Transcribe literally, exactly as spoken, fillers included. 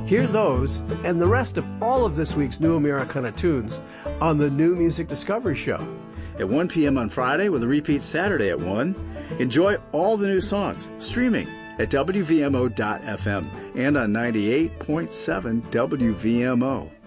Hear those and the rest of all of this week's New Americana tunes on the New Music Discovery Show. At one p.m. on Friday with a repeat Saturday at one. Enjoy all the new songs streaming at W V M O dot F M and on ninety-eight point seven W V M O.